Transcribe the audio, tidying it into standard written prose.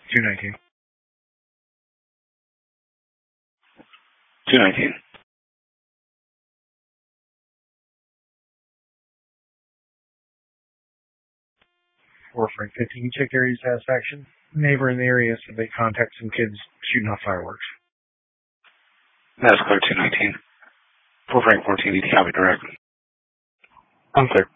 219. 219. 4 Frank 15, check area satisfaction. Neighbor in the area said they contact some kids shooting off fireworks. That's clear 219. 4 Frank 14, DT copy direct. I'm clear.